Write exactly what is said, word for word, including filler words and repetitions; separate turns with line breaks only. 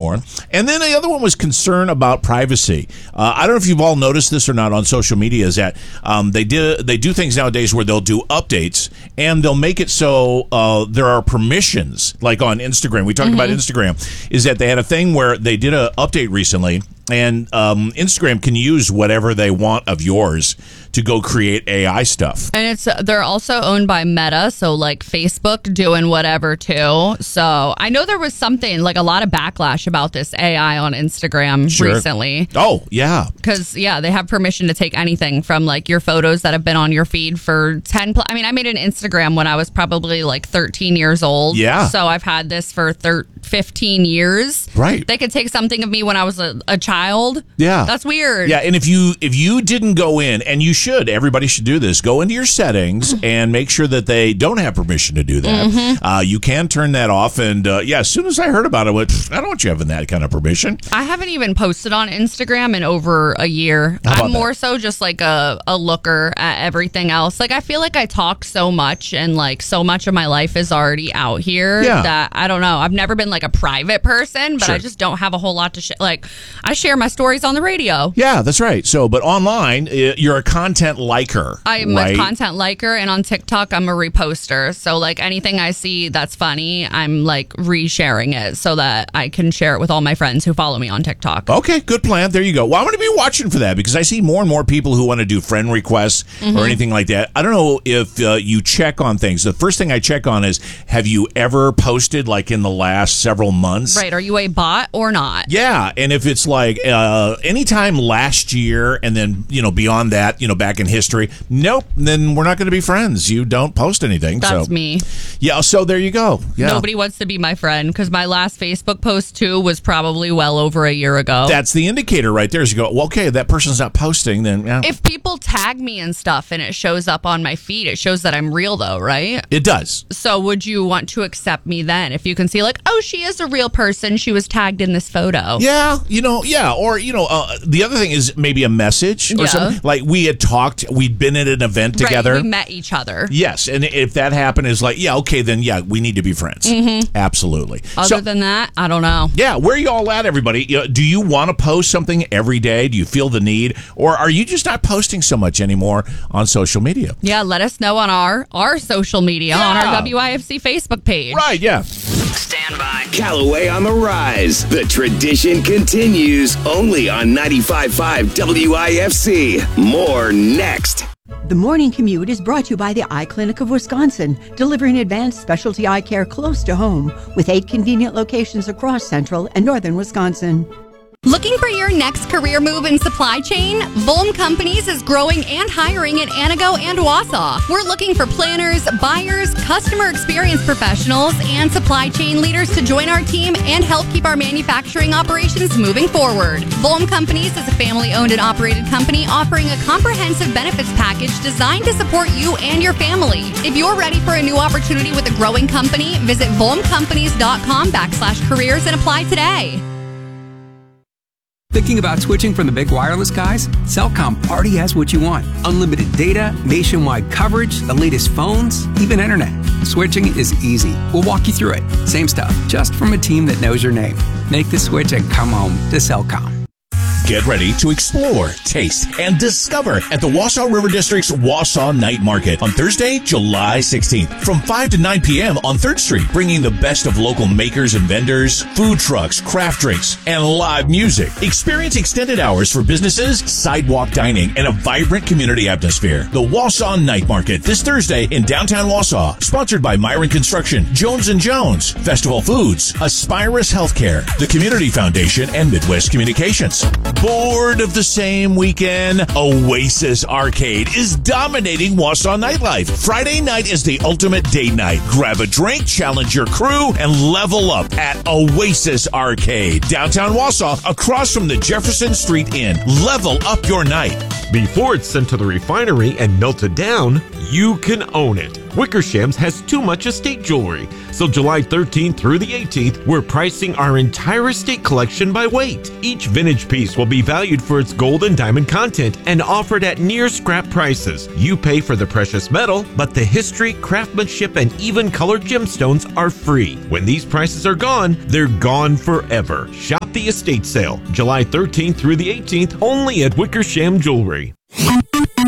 anymore. And then the other one was concern about privacy. Uh, I don't know if you've all noticed this or not on social media, is that um, they did they do things nowadays where they'll do updates and they'll make it so uh, there are permissions, like on Instagram. We talked mm-hmm. about Instagram, is that they had a thing where they did an update recently, and um, Instagram can use whatever they want of yours to go create A I stuff.
And it's they're also owned by Meta, so like Facebook doing whatever too. So I know there was something, like a lot of backlash about this A I on Instagram
Sure.
recently.
Oh, yeah.
Because, yeah, they have permission to take anything from like your photos that have been on your feed for ten plus. I mean, I made an Instagram when I was probably like thirteen years old.
Yeah.
So I've had this for thir- fifteen years.
Right.
They could take something of me when I was a, a child.
Yeah.
That's weird.
Yeah, and if you if you didn't go in, and you should, everybody should do this, go into your settings and make sure that they don't have permission to do that. Mm-hmm. Uh, you can turn that off, and uh, yeah, as soon as I heard about it, I went, I don't want you having that kind of permission.
I haven't even posted on Instagram in over a year.
How about
I'm more
that?
so just like a, a looker at everything else. Like, I feel like I talk so much, and like so much of my life is already out here
Yeah.
that I don't know. I've never been like a private person, but
Sure.
I just don't have a whole lot to share. Like, I share my stories on the radio.
Yeah, that's right. So, but online, uh, you're a content liker.
I'm
right?
a content liker, and on TikTok, I'm a reposter. So, like, anything I see that's funny, I'm like resharing it so that I can share it with all my friends who follow me on TikTok.
Okay, good plan. There you go. Well, I'm going to be watching for that because I see more and more people who want to do friend requests
Mm-hmm.
or anything like that. I don't know if uh, you check on things. The first thing I check on is, have you ever posted like in the last several months?
Right. Are you a bot or not?
Yeah, and if it's like uh, anytime last year and then, you know, beyond that, you know, back in history, nope, then we're not going to be friends. You don't post anything.
That's
so.
me.
Yeah, so there you go. Yeah.
Nobody wants to be my friend because my last Facebook post, too, was probably well over a year ago.
That's the indicator right there. Is you go, well, okay, that person's not posting, then yeah.
If people tag me and stuff and it shows up on my feed, it shows that I'm real, though, right?
It does.
So would you want to accept me then if you can see, like, oh, she is a real person. She was tagged in this photo.
Yeah, you know, yeah. Or, you know, uh, the other thing is maybe a message or
Yeah.
something. Like we had talked, we'd been at an event together.
Right, we met each other.
Yes, and if that happened, it's like, yeah, okay, then yeah, we need to be friends. Mm-hmm. Absolutely.
Other
so,
than that, I don't know.
yeah, where are you all at, everybody? You know, do you want to post something every day? Do you feel the need? Or are you just not posting so much anymore on social media?
Yeah, let us know on our, our social media, on our
Yeah.
W I F C Facebook page.
Right, yeah.
Stand by. Callaway on the rise. The tradition continues only on ninety-five point five W I F C. More next.
The Morning Commute is brought to you by the Eye Clinic of Wisconsin, delivering advanced specialty eye care close to home with eight convenient locations across central and northern Wisconsin.
Looking for your next career move in supply chain? Volm Companies is growing and hiring in Anago and Wausau. We're looking for planners, buyers, customer experience professionals, and supply chain leaders to join our team and help keep our manufacturing operations moving forward. Volm Companies is a family-owned and operated company offering a comprehensive benefits package designed to support you and your family. If you're ready for a new opportunity with a growing company, visit volmcompanies.com backslash careers and apply today.
Thinking about switching from the big wireless guys? Cellcom already has what you want. Unlimited data, nationwide coverage, the latest phones, even internet. Switching is easy. We'll walk you through it. Same stuff, just from a team that knows your name. Make the switch and come home to Cellcom.
Get ready to explore, taste, and discover at the Wausau River District's Wausau Night Market on Thursday, July sixteenth from five to nine p.m. on third Street, bringing the best of local makers and vendors, food trucks, craft drinks, and live music. Experience extended hours for businesses, sidewalk dining, and a vibrant community atmosphere. The Wausau Night Market this Thursday in downtown Wausau, sponsored by Myron Construction, Jones and Jones, Festival Foods, Aspirus Healthcare, the Community Foundation, and Midwest Communications. Bored of the same weekend? Oasis Arcade is dominating Wausau nightlife. Friday night is the ultimate date night. Grab a drink, challenge your crew, and level up at Oasis Arcade. Downtown Wausau, across from the Jefferson Street Inn. Level up your night.
Before it's sent to the refinery and melted down, you can own it. Wickersham's has too much estate jewelry. So July thirteenth through the eighteenth, we're pricing our entire estate collection by weight. Each vintage piece will be valued for its gold and diamond content and offered at near scrap prices. You pay for the precious metal, but the history, craftsmanship, and even colored gemstones are free. When these prices are gone, they're gone forever. Shop not the estate sale. July thirteenth through the eighteenth, only at Wickersham Jewelry.